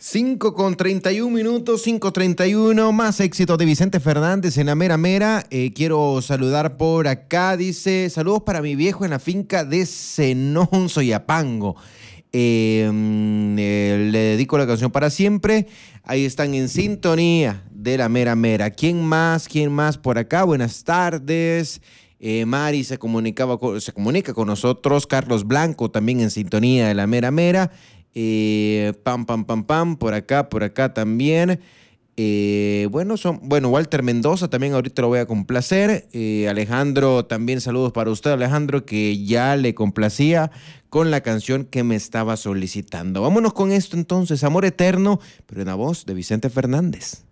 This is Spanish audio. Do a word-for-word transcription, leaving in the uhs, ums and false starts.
cinco con treinta y un minutos, cinco treinta y uno, más éxito de Vicente Fernández en la mera mera. Eh, quiero saludar por acá, dice, saludos para mi viejo en la finca de Zenón, Soyapango. Eh, eh, le dedico la canción para siempre. Ahí están en sintonía de la mera mera. ¿Quién más? ¿Quién más por acá? Buenas tardes. Eh, Mari se comunicaba con, se comunica con nosotros. Carlos Blanco también en sintonía de la mera mera. Eh, pam, pam, pam, pam, por acá, por acá también. Eh, bueno, son, bueno, Walter Mendoza también ahorita lo voy a complacer. Eh, Alejandro, también saludos para usted, Alejandro, que ya le complacía con la canción que me estaba solicitando. Vámonos con esto entonces, Amor Eterno, pero en la voz de Vicente Fernández.